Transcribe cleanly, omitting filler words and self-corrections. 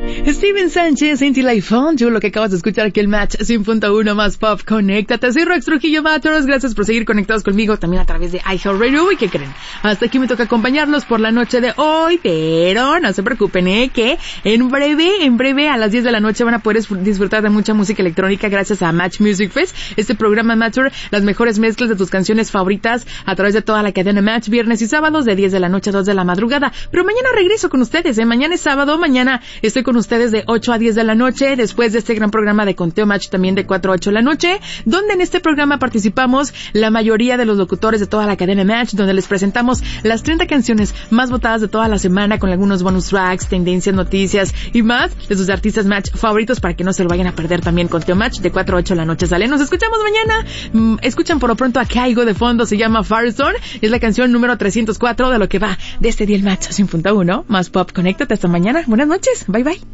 Steven Sánchez, Until I Found You, lo que acabas de escuchar aquí el Match 100.1 más pop, conéctate. Soy Rox Trujillo Matters, gracias por seguir conectados conmigo también a través de iHeartRadio. ¿Y qué creen? Hasta aquí me toca acompañarlos por la noche de hoy, pero no se preocupen, que en breve a las 10 de la noche van a poder disfrutar de mucha música electrónica gracias a Match Music Fest, este programa Matter, las mejores mezclas de tus canciones favoritas a través de toda la cadena Match, viernes y sábados de 10 de la noche a 2 de la madrugada. Pero mañana regreso con ustedes, mañana es sábado, mañana estoy con ustedes de 8 a 10 de la noche, después de este gran programa de Conteo Match también de 4 a 8 de la noche, donde en este programa participamos la mayoría de los locutores de toda la cadena Match, donde les presentamos las 30 canciones más votadas de toda la semana con algunos bonus tracks, tendencias, noticias y más de sus artistas Match favoritos para que no se lo vayan a perder también Conteo Match de 4 a 8 de la noche, ¿sale? Nos escuchamos mañana. Escuchan por lo pronto a Caigo de fondo, se llama Firestone, es la canción número 304 de lo que va de este día el Match 100.1 más pop. Conéctate hasta mañana. Buenas noches. Bye bye.